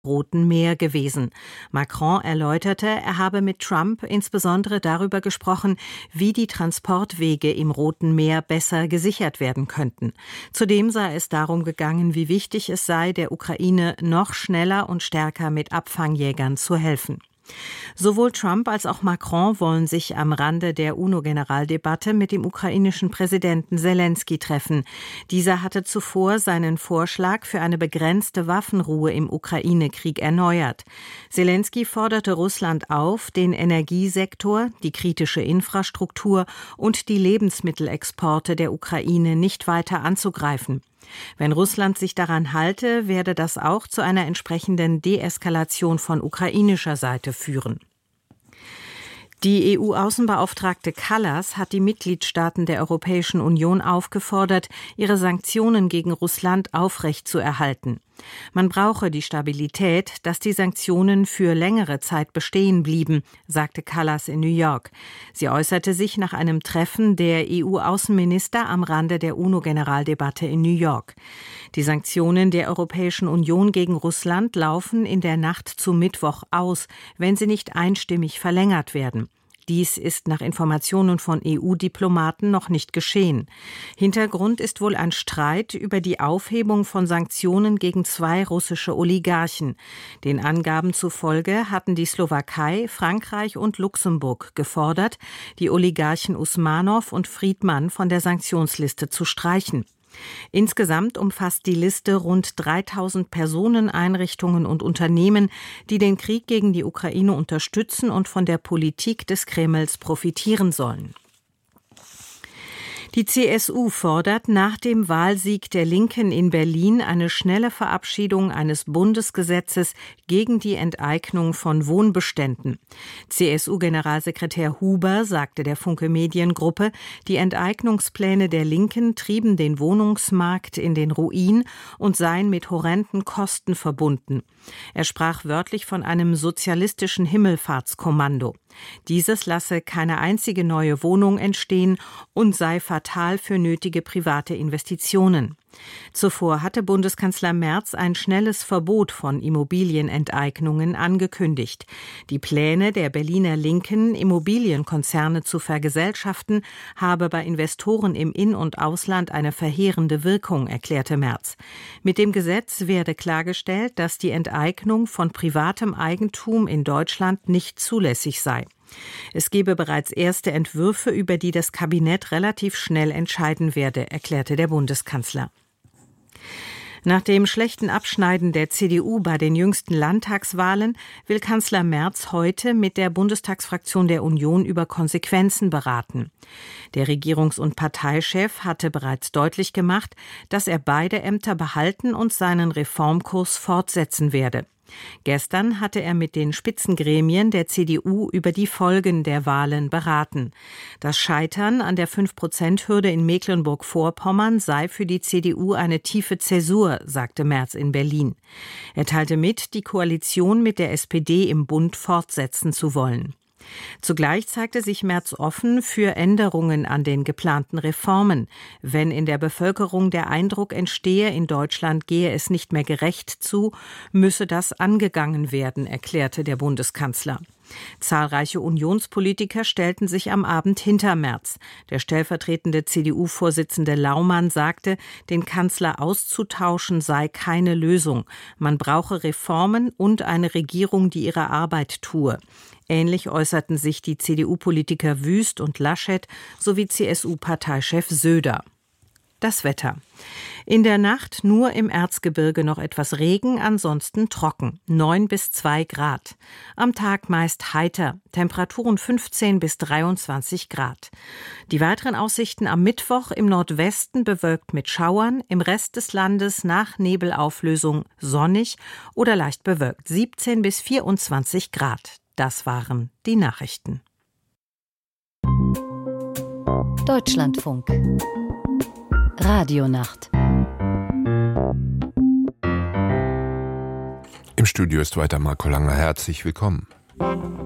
Roten Meer gewesen. Macron erläuterte, er habe mit Trump insbesondere darüber gesprochen, wie die Transportwege im Roten Meer besser gesichert werden könnten. Zudem sei es darum gegangen, wie wichtig es sei, der Ukraine noch schneller und stärker mit Abfangjägern zu helfen. Sowohl Trump als auch Macron wollen sich am Rande der UNO-Generaldebatte mit dem ukrainischen Präsidenten Selenskyj treffen. Dieser hatte zuvor seinen Vorschlag für eine begrenzte Waffenruhe im Ukraine-Krieg erneuert. Selenskyj forderte Russland auf, den Energiesektor, die kritische Infrastruktur und die Lebensmittelexporte der Ukraine nicht weiter anzugreifen. Wenn Russland sich daran halte, werde das auch zu einer entsprechenden Deeskalation von ukrainischer Seite führen. Die EU-Außenbeauftragte Kallas hat die Mitgliedstaaten der Europäischen Union aufgefordert, ihre Sanktionen gegen Russland aufrechtzuerhalten. Man brauche die Stabilität, dass die Sanktionen für längere Zeit bestehen blieben, sagte Kallas in New York. Sie äußerte sich nach einem Treffen der EU-Außenminister am Rande der UNO-Generaldebatte in New York. Die Sanktionen der Europäischen Union gegen Russland laufen in der Nacht zu Mittwoch aus, wenn sie nicht einstimmig verlängert werden. Dies ist nach Informationen von EU-Diplomaten noch nicht geschehen. Hintergrund ist wohl ein Streit über die Aufhebung von Sanktionen gegen 2 russische Oligarchen. Den Angaben zufolge hatten die Slowakei, Frankreich und Luxemburg gefordert, die Oligarchen Usmanow und Friedmann von der Sanktionsliste zu streichen. Insgesamt umfasst die Liste rund 3000 Personen, Einrichtungen und Unternehmen, die den Krieg gegen die Ukraine unterstützen und von der Politik des Kremls profitieren sollen. Die CSU fordert nach dem Wahlsieg der Linken in Berlin eine schnelle Verabschiedung eines Bundesgesetzes gegen die Enteignung von Wohnbeständen. CSU-Generalsekretär Huber sagte der Funke Mediengruppe, die Enteignungspläne der Linken trieben den Wohnungsmarkt in den Ruin und seien mit horrenden Kosten verbunden. Er sprach wörtlich von einem sozialistischen Himmelfahrtskommando. Dieses lasse keine einzige neue Wohnung entstehen und sei fatal für nötige private Investitionen. Zuvor hatte Bundeskanzler Merz ein schnelles Verbot von Immobilienenteignungen angekündigt. Die Pläne der Berliner Linken, Immobilienkonzerne zu vergesellschaften, habe bei Investoren im In- und Ausland eine verheerende Wirkung, erklärte Merz. Mit dem Gesetz werde klargestellt, dass die Enteignung von privatem Eigentum in Deutschland nicht zulässig sei. Es gebe bereits erste Entwürfe, über die das Kabinett relativ schnell entscheiden werde, erklärte der Bundeskanzler. Nach dem schlechten Abschneiden der CDU bei den jüngsten Landtagswahlen will Kanzler Merz heute mit der Bundestagsfraktion der Union über Konsequenzen beraten. Der Regierungs- und Parteichef hatte bereits deutlich gemacht, dass er beide Ämter behalten und seinen Reformkurs fortsetzen werde. Gestern hatte er mit den Spitzengremien der CDU über die Folgen der Wahlen beraten. Das Scheitern an der 5%-Hürde in Mecklenburg-Vorpommern sei für die CDU eine tiefe Zäsur, sagte Merz in Berlin. Er teilte mit, die Koalition mit der SPD im Bund fortsetzen zu wollen. Zugleich zeigte sich Merz offen für Änderungen an den geplanten Reformen. Wenn in der Bevölkerung der Eindruck entstehe, in Deutschland gehe es nicht mehr gerecht zu, müsse das angegangen werden, erklärte der Bundeskanzler. Zahlreiche Unionspolitiker stellten sich am Abend hinter Merz. Der stellvertretende CDU-Vorsitzende Laumann sagte, den Kanzler auszutauschen sei keine Lösung. Man brauche Reformen und eine Regierung, die ihre Arbeit tue. Ähnlich äußerten sich die CDU-Politiker Wüst und Laschet sowie CSU-Parteichef Söder. Das Wetter. In der Nacht nur im Erzgebirge noch etwas Regen, ansonsten trocken, 9 bis 2 Grad. Am Tag meist heiter, Temperaturen 15 bis 23 Grad. Die weiteren Aussichten am Mittwoch im Nordwesten bewölkt mit Schauern, im Rest des Landes nach Nebelauflösung sonnig oder leicht bewölkt, 17 bis 24 Grad. Das waren die Nachrichten. Deutschlandfunk Radionacht. Im Studio ist weiter Marco Langer. Herzlich willkommen.